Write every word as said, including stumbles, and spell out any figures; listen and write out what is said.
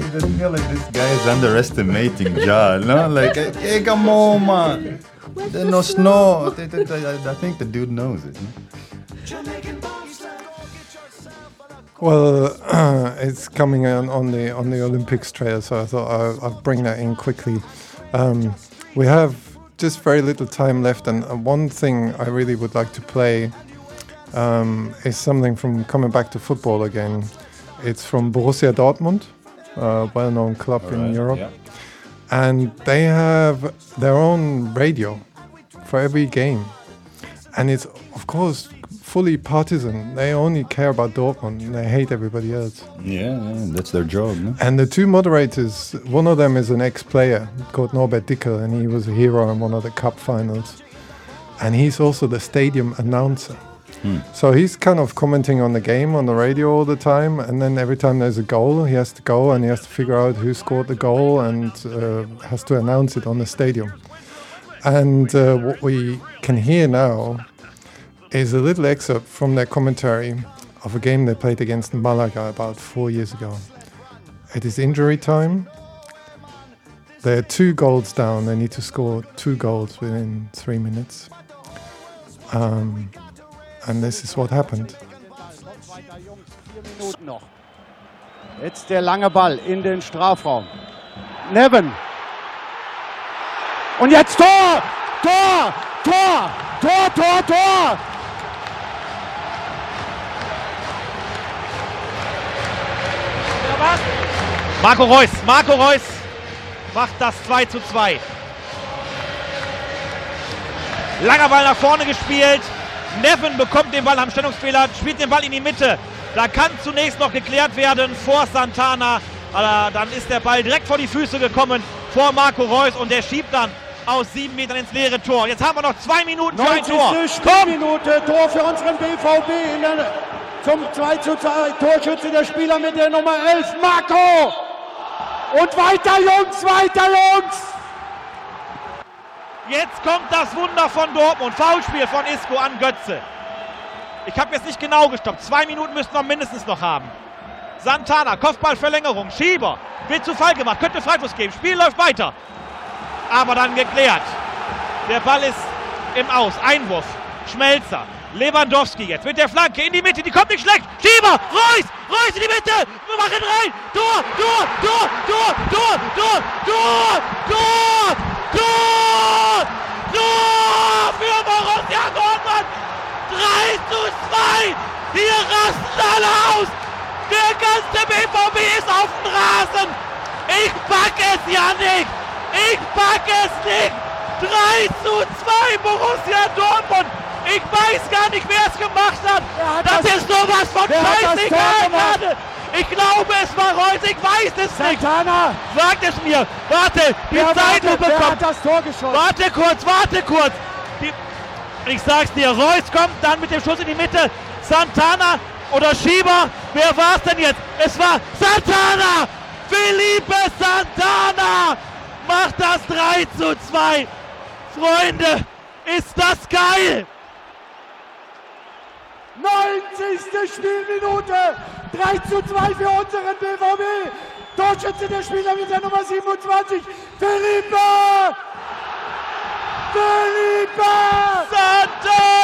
I feel like this guy is underestimating Ja, no? Like, hey, come on, man. There's no snow. I think the dude knows it. Well, uh, it's coming on, on the on the Olympics trail, so I thought I'll, I'll bring that in quickly. Um, we have just very little time left, and one thing I really would like to play um, is something from coming back to football again. It's from Borussia Dortmund, a well-known club All in right, Europe, yeah. and they have their own radio for every game, and it's of course fully partisan. They only care about Dortmund and they hate everybody else. Yeah, yeah, that's their job, no? And the two moderators, one of them is an ex-player called Norbert Dickel, and he was a hero in one of the cup finals. And he's also the stadium announcer. Hmm. So he's kind of commenting on the game on the radio all the time, and then every time there's a goal, he has to go and he has to figure out who scored the goal and uh, has to announce it on the stadium. And uh, what we can hear now is a little excerpt from their commentary of a game they played against Malaga about four years ago. It is injury time. They're two goals down. They need to score two goals within three minutes. Um, and this is what happened. Jetzt der lange Ball in den Strafraum. Neven. Und jetzt Tor! Tor! Tor! Tor! Tor! Tor! Marco Reus, Marco Reus macht das zwei zu zwei. Langer Ball nach vorne gespielt. Neven bekommt den Ball am Stellungsfehler, spielt den Ball in die Mitte. Da kann zunächst noch geklärt werden vor Santana. Aber dann ist der Ball direkt vor die Füße gekommen vor Marco Reus und der schiebt dann aus sieben Metern ins leere Tor. Jetzt haben wir noch zwei Minuten für ein Tor. Spielminute, Tor für unseren B V B in der, zum zwei zu zwei. Torschütze der Spieler mit der Nummer elf, Marco. Und weiter, Jungs, weiter, Jungs. Jetzt kommt das Wunder von Dortmund. Foulspiel von Isco an Götze. Ich habe jetzt nicht genau gestoppt. Zwei Minuten müssten wir mindestens noch haben. Santana, Kopfballverlängerung, Schieber. Wird zu Fall gemacht, könnte Freistoß geben. Spiel läuft weiter. Aber dann geklärt. Der Ball ist im Aus. Einwurf. Schmelzer. Lewandowski jetzt mit der Flanke in die Mitte. Die kommt nicht schlecht. Schieber. Reus. Reus in die Mitte. Wir machen rein. Tor. Tor. Tor. Tor. Tor. Tor. Tor. Tor. Tor. Tor. Für Borussia Dortmund. drei zu zwei. Hier rasten alle aus. Der ganze B V B ist auf dem Rasen. Ich pack es ja nicht. Ich pack es nicht! drei zu zwei Borussia Dortmund! Ich weiß gar nicht, wer es gemacht hat! hat das, das ist sowas von scheißegal gerade! Ich glaube, es war Reus, ich weiß es Santana. nicht! Sagt es mir! Warte, die wer Zeit warte, bekommt! Wer hat das Tor geschossen? Warte kurz, warte kurz! Die, ich sag's dir, Reus kommt dann mit dem Schuss in die Mitte. Santana oder Schieber, wer war's denn jetzt? Es war Santana! Felipe Santana! Macht das drei zu zwei. Freunde, ist das geil! neunzigste Spielminute. drei zu zwei für unseren B V B. Torschütze der Spieler mit der Nummer siebenundzwanzig. Felipe! Felipe! Santana!